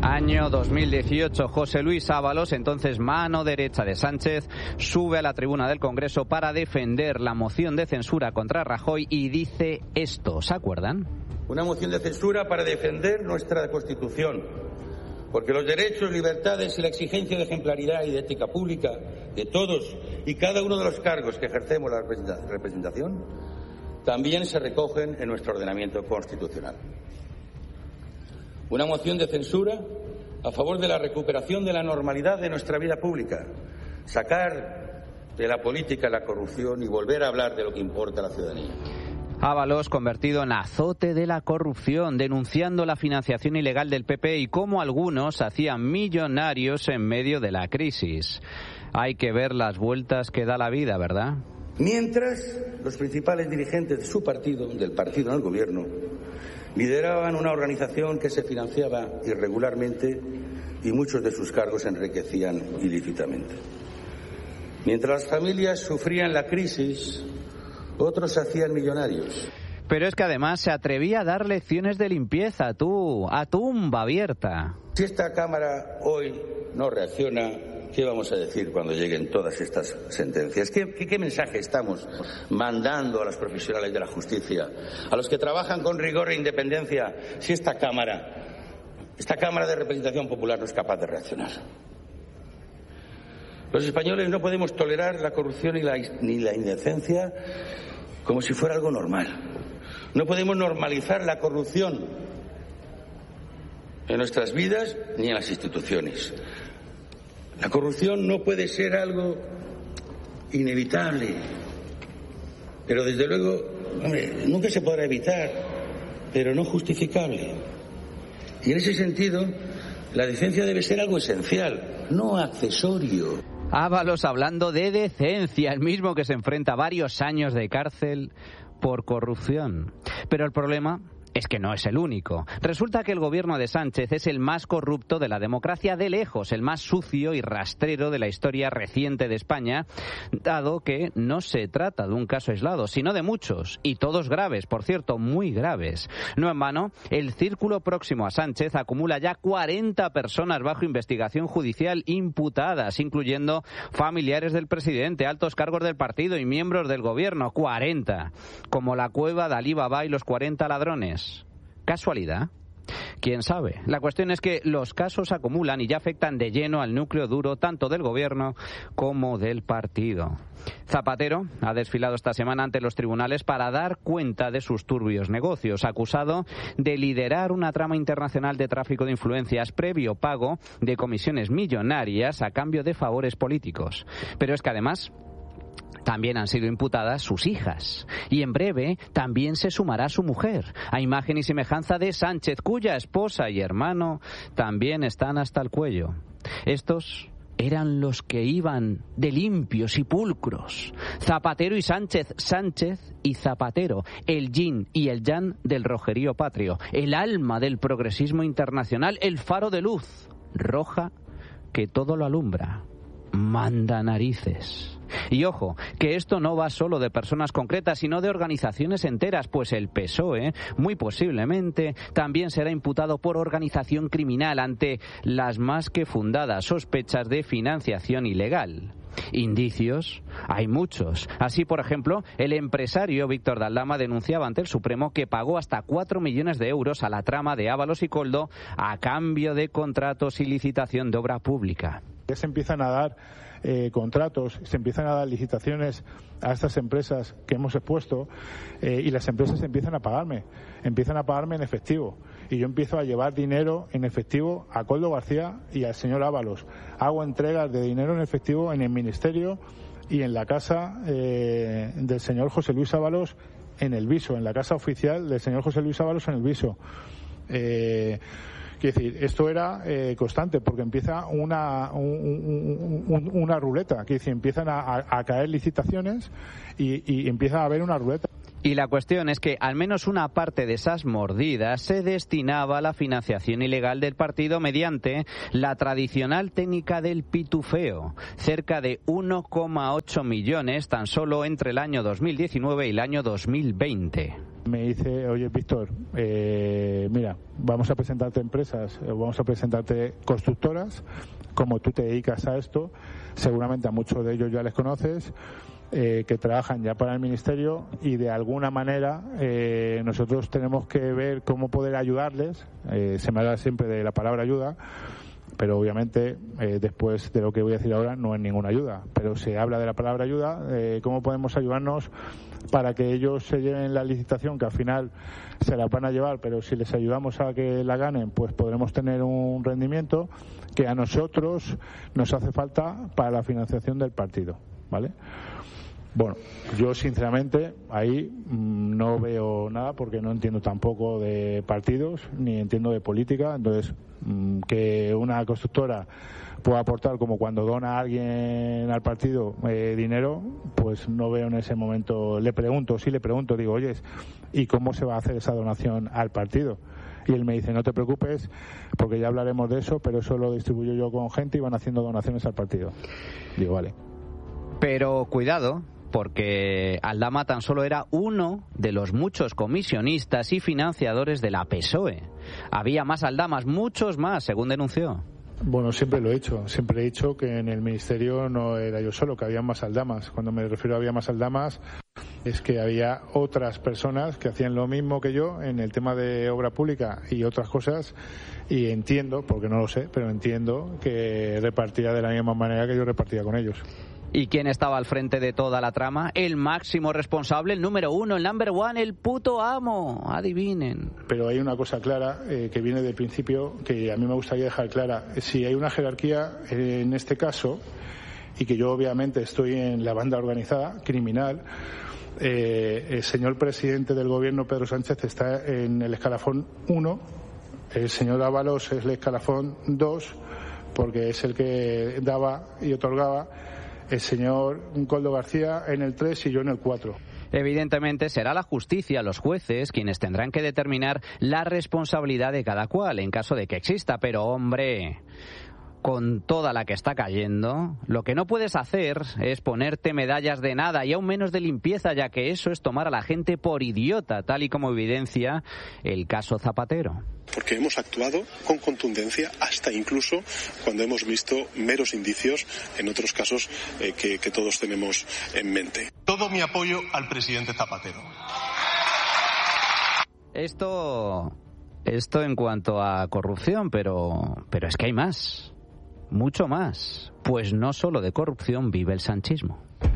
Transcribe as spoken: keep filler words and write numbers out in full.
Año dos mil dieciocho, José Luis Ábalos, entonces mano derecha de Sánchez, sube a la tribuna del Congreso para defender la moción de censura contra Rajoy y dice esto, ¿se acuerdan? Una moción de censura para defender nuestra Constitución, porque los derechos, libertades y la exigencia de ejemplaridad y de ética pública de todos y cada uno de los cargos que ejercemos la representación también se recogen en nuestro ordenamiento constitucional. Una moción de censura a favor de la recuperación de la normalidad de nuestra vida pública, sacar de la política la corrupción y volver a hablar de lo que importa a la ciudadanía. Ábalos convertido en azote de la corrupción, denunciando la financiación ilegal del P P y cómo algunos hacían millonarios en medio de la crisis. Hay que ver las vueltas que da la vida, ¿verdad? Mientras los principales dirigentes de su partido, del partido en el gobierno, lideraban una organización que se financiaba irregularmente y muchos de sus cargos se enriquecían ilícitamente. Mientras las familias sufrían la crisis, otros se hacían millonarios. Pero es que además se atrevía a dar lecciones de limpieza, tú, a tumba abierta. Si esta Cámara hoy no reacciona, ¿qué vamos a decir cuando lleguen todas estas sentencias? ¿Qué, qué, qué mensaje estamos mandando a los profesionales de la justicia, a los que trabajan con rigor e independencia, si esta Cámara, esta Cámara de Representación Popular no es capaz de reaccionar? Los españoles no podemos tolerar la corrupción y la, ni la indecencia como si fuera algo normal. No podemos normalizar la corrupción en nuestras vidas ni en las instituciones. La corrupción no puede ser algo inevitable, pero desde luego, hombre, nunca se podrá evitar, pero no justificable. Y en ese sentido, la decencia debe ser algo esencial, no accesorio. Ábalos hablando de decencia, el mismo que se enfrenta a varios años de cárcel por corrupción. Pero el problema es que no es el único. Resulta que el gobierno de Sánchez es el más corrupto de la democracia de lejos, el más sucio y rastrero de la historia reciente de España, dado que no se trata de un caso aislado, sino de muchos, y todos graves, por cierto, muy graves. No en vano, el círculo próximo a Sánchez acumula ya cuarenta personas bajo investigación judicial imputadas, incluyendo familiares del presidente, altos cargos del partido y miembros del gobierno. cuarenta. Como la cueva de Alí Baba y los cuarenta ladrones. ¿Casualidad? ¿Quién sabe? La cuestión es que los casos acumulan y ya afectan de lleno al núcleo duro tanto del gobierno como del partido. Zapatero ha desfilado esta semana ante los tribunales para dar cuenta de sus turbios negocios, acusado de liderar una trama internacional de tráfico de influencias previo pago de comisiones millonarias a cambio de favores políticos. Pero es que además también han sido imputadas sus hijas. Y en breve también se sumará su mujer, a imagen y semejanza de Sánchez, cuya esposa y hermano también están hasta el cuello. Estos eran los que iban de limpios y pulcros. Zapatero y Sánchez, Sánchez y Zapatero, el yin y el yang del rojerío patrio, el alma del progresismo internacional, el faro de luz roja que todo lo alumbra. Manda narices. Y ojo, que esto no va solo de personas concretas, sino de organizaciones enteras, pues el P S O E, muy posiblemente, también será imputado por organización criminal ante las más que fundadas sospechas de financiación ilegal. Indicios hay muchos. Así, por ejemplo, el empresario Víctor de Aldama denunciaba ante el Supremo que pagó hasta cuatro millones de euros a la trama de Ábalos y Koldo a cambio de contratos y licitación de obra pública. Ya se empiezan a dar eh, contratos, se empiezan a dar licitaciones a estas empresas que hemos expuesto eh, y las empresas empiezan a pagarme, empiezan a pagarme en efectivo y yo empiezo a llevar dinero en efectivo a Koldo García y al señor Ábalos. Hago entregas de dinero en efectivo en el ministerio y en la casa eh, del señor José Luis Ábalos en el Viso, en la casa oficial del señor José Luis Ábalos en el Viso. Eh, Quiero decir, esto era eh, constante porque empieza una un, un, una ruleta, quiero decir, empiezan a, a caer licitaciones y, y empieza a haber una ruleta. Y la cuestión es que al menos una parte de esas mordidas se destinaba a la financiación ilegal del partido mediante la tradicional técnica del pitufeo, cerca de uno coma ocho millones tan solo entre el año dos mil diecinueve y el año dos mil veinte. Me dice, oye Víctor, eh, mira, vamos a presentarte empresas, vamos a presentarte constructoras, como tú te dedicas a esto, seguramente a muchos de ellos ya les conoces, eh, que trabajan ya para el Ministerio y de alguna manera eh, nosotros tenemos que ver cómo poder ayudarles, eh, se me habla siempre de la palabra ayuda, pero obviamente eh, después de lo que voy a decir ahora no es ninguna ayuda, pero se habla de la palabra ayuda, eh, cómo podemos ayudarnos para que ellos se lleven la licitación, que al final se la van a llevar, pero si les ayudamos a que la ganen, pues podremos tener un rendimiento que a nosotros nos hace falta para la financiación del partido, ¿vale? Bueno, yo sinceramente ahí mmm, no veo nada porque no entiendo tampoco de partidos ni entiendo de política, entonces mmm, que una constructora pueda aportar como cuando dona a alguien al partido eh, dinero, pues no veo en ese momento, le pregunto, sí le pregunto, digo, oye, ¿y cómo se va a hacer esa donación al partido? Y él me dice, no te preocupes, porque ya hablaremos de eso, pero eso lo distribuyo yo con gente y van haciendo donaciones al partido. Digo, vale. Pero cuidado, porque Aldama tan solo era uno de los muchos comisionistas y financiadores de la P S O E. Había más Aldamas, muchos más, según denunció. Bueno, siempre lo he hecho. Siempre he dicho que en el Ministerio no era yo solo, que había más aldamas. Cuando me refiero a había más aldamas, es que había otras personas que hacían lo mismo que yo en el tema de obra pública y otras cosas. Y entiendo, porque no lo sé, pero entiendo que repartía de la misma manera que yo repartía con ellos. ¿Y quién estaba al frente de toda la trama? El máximo responsable, el número uno, el number one, el puto amo. Adivinen. Pero hay una cosa clara eh, que viene del principio, que a mí me gustaría dejar clara. Si hay una jerarquía eh, en este caso, y que yo obviamente estoy en la banda organizada, criminal, eh, el señor presidente del gobierno, Pedro Sánchez, está en el escalafón uno, el señor Ábalos es el escalafón dos, porque es el que daba y otorgaba, el señor Coldo García en el tres y yo en el cuatro. Evidentemente será la justicia, los jueces, quienes tendrán que determinar la responsabilidad de cada cual en caso de que exista. Pero, hombre, con toda la que está cayendo, lo que no puedes hacer es ponerte medallas de nada y aún menos de limpieza, ya que eso es tomar a la gente por idiota, tal y como evidencia el caso Zapatero. Porque hemos actuado con contundencia hasta incluso cuando hemos visto meros indicios en otros casos eh, que, que todos tenemos en mente. Todo mi apoyo al presidente Zapatero. Esto, esto en cuanto a corrupción, pero, pero es que hay más, mucho más. Pues no solo de corrupción vive el sanchismo.